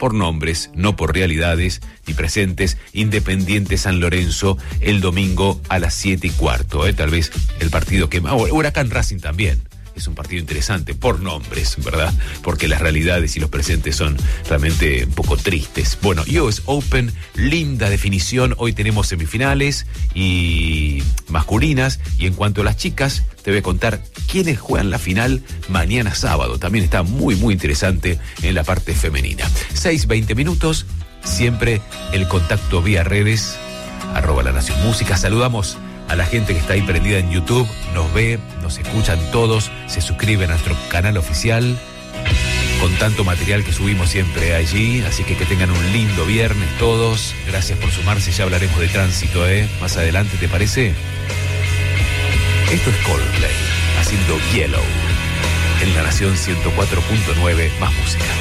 por nombres, no por realidades ni presentes. Independiente San Lorenzo el domingo a las 7:15. Tal vez el partido que más... Huracán Racing también. Es un partido interesante por nombres, ¿verdad? Porque las realidades y los presentes son realmente un poco tristes. Bueno, US Open, linda definición. Hoy tenemos semifinales y masculinas. Y en cuanto a las chicas, te voy a contar quiénes juegan la final mañana sábado. También está muy, muy interesante en la parte femenina. 6:20 minutos. Siempre el contacto vía redes, @LaNaciónMúsica. Saludamos a la gente que está ahí prendida en YouTube, nos ve, nos escuchan todos, se suscriben a nuestro canal oficial, con tanto material que subimos siempre allí, así que tengan un lindo viernes todos, gracias por sumarse, ya hablaremos de tránsito, más adelante, ¿te parece? Esto es Coldplay, haciendo Yellow, en La Nación 104.9, más música.